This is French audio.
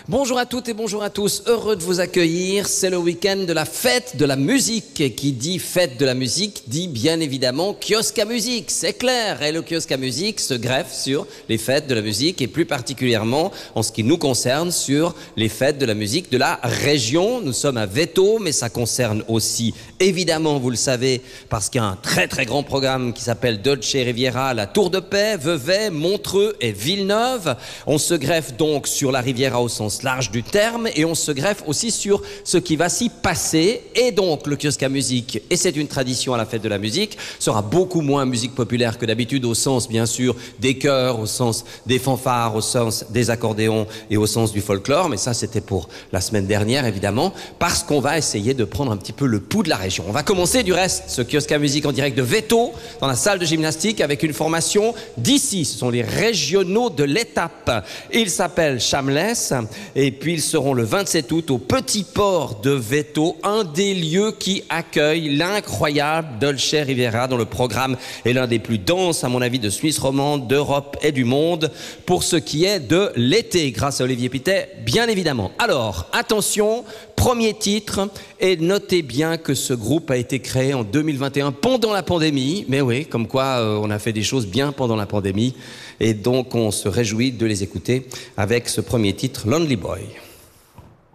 Bonjour à toutes et bonjour à tous, heureux de vous accueillir. C'est le week-end de la fête de la musique. Et qui dit fête de la musique dit bien évidemment kiosque à musique, c'est clair. Et le kiosque à musique se greffe sur les fêtes de la musique et plus particulièrement, en ce qui nous concerne, sur les fêtes de la musique de la région. Nous sommes à Véto, mais ça concerne aussi, évidemment, vous le savez, parce qu'il y a un très très grand programme qui s'appelle Dolce Riviera, la Tour de Paix, Vevey, Montreux et Villeneuve. On se greffe donc sur la Riviera au sens large du terme et on se greffe aussi sur ce qui va s'y passer. Et donc le kiosque à musique, et c'est une tradition à la fête de la musique, sera beaucoup moins musique populaire que d'habitude, au sens bien sûr des chœurs, au sens des fanfares, au sens des accordéons et au sens du folklore, mais ça c'était pour la semaine dernière évidemment, parce qu'on va essayer de prendre un petit peu le pouls de la région. On va commencer du reste ce kiosque à musique en direct de Véto, dans la salle de gymnastique, avec une formation d'ici. Ce sont les régionaux de l'étape. Ils s'appellent Chamless. Et puis ils seront le 27 août au Petit Port de Véto, un des lieux qui accueille l'incroyable Dolce Riviera, dont le programme est l'un des plus denses, à mon avis, de Suisse romande, d'Europe et du monde, pour ce qui est de l'été, grâce à Olivier Pittet, bien évidemment. Alors, attention, premier titre, et notez bien que ce groupe a été créé en 2021 pendant la pandémie, mais oui, comme quoi on a fait des choses bien pendant la pandémie, et donc on se réjouit de les écouter avec ce premier titre, Lonely Boy.